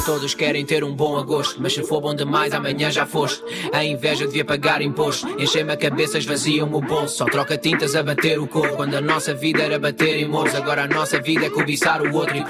Todos querem ter um bom agosto, mas se for bom demais amanhã já foste. A inveja devia pagar imposto, encher-me a cabeça, esvazia-me o bolso. Só troca tintas a bater o corpo, quando a nossa vida era bater em moço. Agora a nossa vida é cobiçar o outro e